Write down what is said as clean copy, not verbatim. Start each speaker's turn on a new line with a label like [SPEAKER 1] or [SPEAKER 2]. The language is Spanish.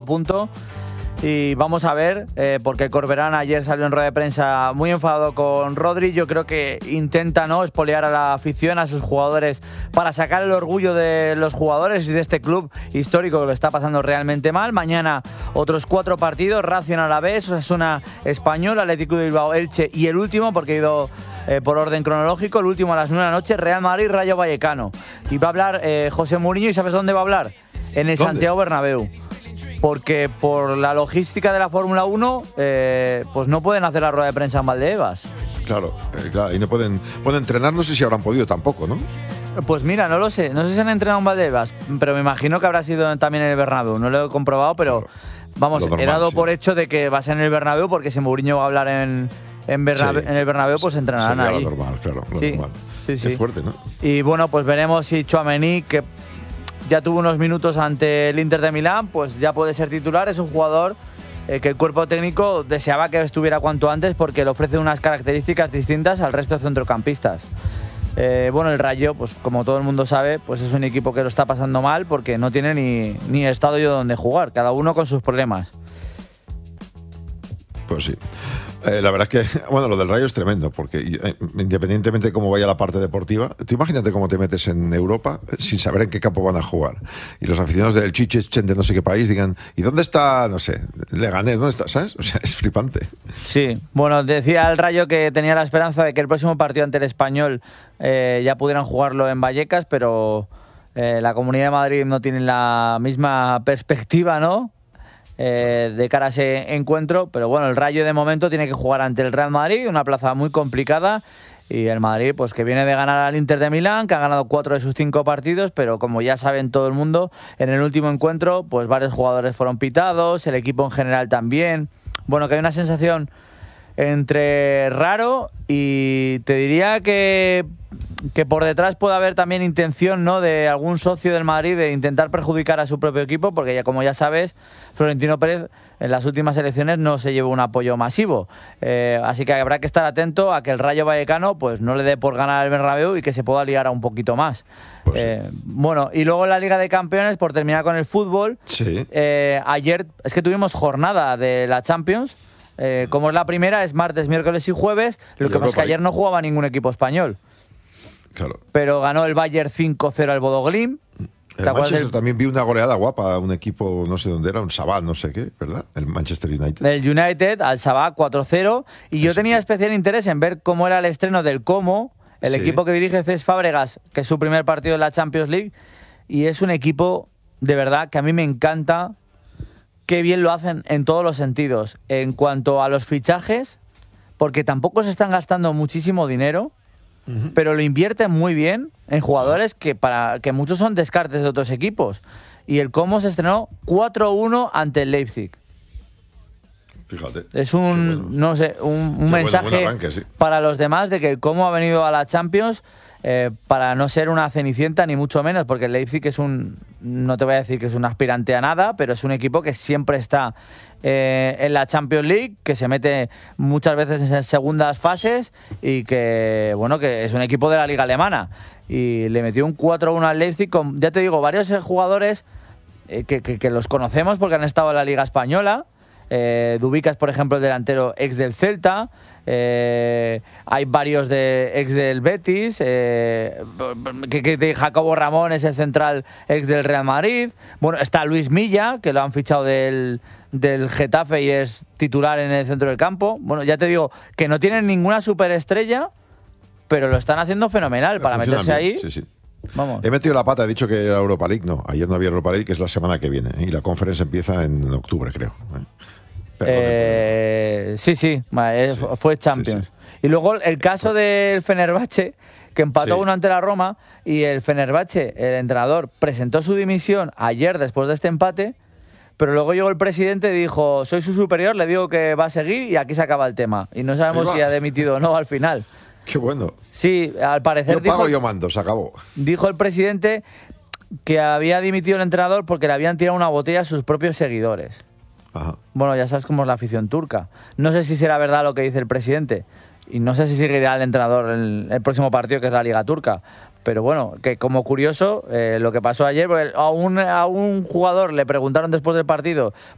[SPEAKER 1] punto. Y vamos a ver, porque Corberán ayer salió en rueda de prensa muy enfadado con Rodri. Yo creo que intenta, ¿no?, espolear a la afición, a sus jugadores, para sacar el orgullo de los jugadores y de este club histórico que lo está pasando realmente mal. Mañana otros 4 partidos: Racing Alavés, Osasuna Español, Atlético de Bilbao, Elche y el último, porque he ido por orden cronológico, el último a las 9 de la noche, Real Madrid, Rayo Vallecano. Y va a hablar José Mourinho, ¿y sabes dónde va a hablar? En el Santiago Bernabéu. Porque por la logística de la Fórmula 1, pues no pueden hacer la rueda de prensa en Valdebebas.
[SPEAKER 2] Claro, y no pueden entrenar, no sé si habrán podido tampoco, ¿no?
[SPEAKER 1] Pues mira, no lo sé, no sé si han entrenado en Valdebebas, pero me imagino que habrá sido también en el Bernabéu, no lo he comprobado, pero vamos, normal, he dado por hecho de que va a ser en el Bernabéu, porque si Mourinho va a hablar en el Bernabéu, pues entrenarán ahí.
[SPEAKER 2] Normal, claro, normal.
[SPEAKER 1] Sí.
[SPEAKER 2] Es fuerte, ¿no?
[SPEAKER 1] Y bueno, pues veremos si Tchouaméni, que ya tuvo unos minutos ante el Inter de Milán, pues ya puede ser titular. Es un jugador que el cuerpo técnico deseaba que estuviera cuanto antes, porque le ofrece unas características distintas al resto de centrocampistas. Bueno, el Rayo, pues como todo el mundo sabe, pues es un equipo que lo está pasando mal, porque no tiene ni estadio donde jugar, cada uno con sus problemas.
[SPEAKER 2] Pues sí. La verdad es que, bueno, lo del Rayo es tremendo, porque independientemente de cómo vaya la parte deportiva, tú imagínate cómo te metes en Europa sin saber en qué campo van a jugar. Y los aficionados del Chichen de no sé qué país digan, ¿y dónde está, no sé, Leganés? ¿Dónde está? ¿Sabes? O sea, es flipante.
[SPEAKER 1] Sí, bueno, decía el Rayo que tenía la esperanza de que el próximo partido ante el Español ya pudieran jugarlo en Vallecas, pero la Comunidad de Madrid no tiene la misma perspectiva, ¿no?, de cara a ese encuentro. Pero bueno, el Rayo de momento tiene que jugar ante el Real Madrid, una plaza muy complicada, y el Madrid, pues que viene de ganar al Inter de Milán, que ha ganado 4 de sus 5 partidos, pero como ya saben todo el mundo, en el último encuentro pues varios jugadores fueron pitados, el equipo en general también. Bueno, que hay una sensación entre raro, y te diría que por detrás puede haber también intención, ¿no?, de algún socio del Madrid de intentar perjudicar a su propio equipo, porque ya, como ya sabes, Florentino Pérez en las últimas elecciones no se llevó un apoyo masivo. Así que habrá que estar atento a que el Rayo Vallecano pues no le dé por ganar el Bernabéu y que se pueda liar a un poquito más. Pues sí. Bueno, y luego en la Liga de Campeones, por terminar con el fútbol,
[SPEAKER 2] sí.
[SPEAKER 1] Ayer es que tuvimos jornada de la Champions. Como es la primera, es martes, miércoles y jueves. Lo que pasa es que ayer no jugaba ningún equipo español.
[SPEAKER 2] Claro.
[SPEAKER 1] Pero ganó el Bayern 5-0 al Bodo Glimt.
[SPEAKER 2] El Manchester también vi una goleada guapa, un equipo, no sé dónde era, un Sabah, no sé qué, ¿verdad? El Manchester United.
[SPEAKER 1] El United al Sabah 4-0. Y yo tenía especial interés en ver cómo era el estreno del Como, el equipo que dirige Cesc Fábregas, que es su primer partido en la Champions League. Y es un equipo, de verdad, que a mí me encanta. Qué bien lo hacen en todos los sentidos. En cuanto a los fichajes, porque tampoco se están gastando muchísimo dinero, pero lo invierten muy bien en jugadores que muchos son descartes de otros equipos. Y el Como se estrenó 4-1 ante el Leipzig.
[SPEAKER 2] Fíjate.
[SPEAKER 1] Es un mensaje
[SPEAKER 2] arranque,
[SPEAKER 1] para los demás de que el Como ha venido a la Champions para no ser una cenicienta, ni mucho menos, porque el Leipzig es no te voy a decir que es un aspirante a nada, pero es un equipo que siempre está en la Champions League, que se mete muchas veces en segundas fases, y que es un equipo de la liga alemana. Y le metió un 4-1 al Leipzig con, ya te digo, varios jugadores que los conocemos porque han estado en la liga española. Dubicas, por ejemplo, el delantero ex del Celta. Hay varios ex del Betis, de Jacobo Ramón es el central ex del Real Madrid. Bueno, está Luis Milla, que lo han fichado del Getafe y es titular en el centro del campo. Bueno, ya te digo que no tienen ninguna superestrella, pero lo están haciendo fenomenal para meterse ahí.
[SPEAKER 2] Sí.
[SPEAKER 1] Vamos.
[SPEAKER 2] He metido la pata, he dicho que era Europa League. No, ayer no había Europa League, que es la semana que viene, y la conferencia empieza en octubre, creo.
[SPEAKER 1] Sí, fue Champions. Sí. Y luego el caso del Fenerbahce, que empató 1 ante la Roma, y el Fenerbahce, el entrenador, presentó su dimisión ayer después de este empate, pero luego llegó el presidente y dijo: soy su superior, le digo que va a seguir y aquí se acaba el tema. Y no sabemos si ha dimitido o no al final.
[SPEAKER 2] Qué bueno.
[SPEAKER 1] Sí, al parecer
[SPEAKER 2] yo pago, yo mando, se acabó.
[SPEAKER 1] Dijo el presidente que había dimitido el entrenador porque le habían tirado una botella a sus propios seguidores.
[SPEAKER 2] Ajá.
[SPEAKER 1] Bueno, ya sabes cómo es la afición turca. No sé si será verdad lo que dice el presidente, y no sé si seguirá el entrenador en el próximo partido, que es la Liga Turca. Pero bueno, que como curioso, lo que pasó ayer, porque a un jugador le preguntaron después del partido